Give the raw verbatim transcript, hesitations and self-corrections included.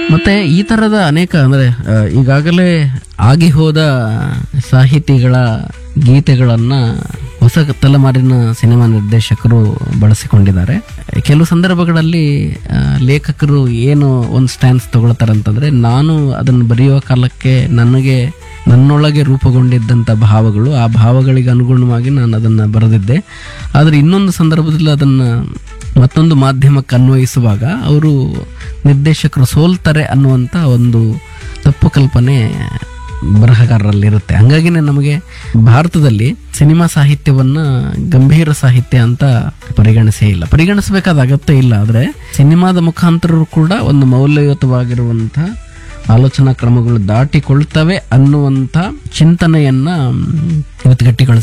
ಮತ್ತೆ ಈ ತರದ ಅನೇಕ ಅಂದ್ರೆ ಆ, ಈಗಾಗಲೇ ಆಗಿ ಹೋದ ಸಾಹಿತಿಗಳ ಗೀತೆಗಳನ್ನ ಹೊಸ ತಲೆಮಾರಿನ ಸಿನಿಮಾ ನಿರ್ದೇಶಕರು ಬಳಸಿಕೊಂಡಿದ್ದಾರೆ. ಕೆಲವು ಸಂದರ್ಭಗಳಲ್ಲಿ ಆ, ಲೇಖಕರು ಏನು ಒಂದು ಸ್ಟ್ಯಾನ್ಸ್ ತಗೊಳ್ತಾರಂತಂದ್ರೆ, ನಾನು ಅದನ್ನು ಬರೆಯುವ ಕಾಲಕ್ಕೆ ನನಗೆ ನನ್ನೊಳಗೆ ರೂಪುಗೊಂಡಿದ್ದಂಥ ಭಾವಗಳು, ಆ ಭಾವಗಳಿಗೆ ಅನುಗುಣವಾಗಿ ನಾನು ಅದನ್ನು ಬರೆದಿದ್ದೆ. ಆದರೆ ಇನ್ನೊಂದು ಸಂದರ್ಭದಲ್ಲಿ ಅದನ್ನು ಮತ್ತೊಂದು ಮಾಧ್ಯಮಕ್ಕೆ ಅನ್ವಯಿಸುವಾಗ ಅವರು ನಿರ್ದೇಶಕರು ಸೋಲ್ತಾರೆ ಅನ್ನುವಂಥ ಒಂದು ತಪ್ಪು ಕಲ್ಪನೆ ಬರಹಗಾರರಲ್ಲಿರುತ್ತೆ. ಹಂಗಾಗಿನೇ ನಮಗೆ ಭಾರತದಲ್ಲಿ ಸಿನಿಮಾ ಸಾಹಿತ್ಯವನ್ನ ಗಂಭೀರ ಸಾಹಿತ್ಯ ಅಂತ ಪರಿಗಣಿಸೇ ಇಲ್ಲ, ಪರಿಗಣಿಸಬೇಕಾದ ಅಗತ್ಯ ಇಲ್ಲ. ಆದರೆ ಸಿನಿಮಾದ ಮುಖಾಂತರರು ಕೂಡ ಒಂದು ಮೌಲ್ಯಯುತವಾಗಿರುವಂಥ ಆಲೋಚನಾ ಕ್ರಮಗಳು ದಾಟಿಕೊಳ್ತವೆ ಅನ್ನುವಂಥ ಚಿಂತನೆಯನ್ನ ಇವತ್ತು ಗಟ್ಟಿಗೊಳಿಸ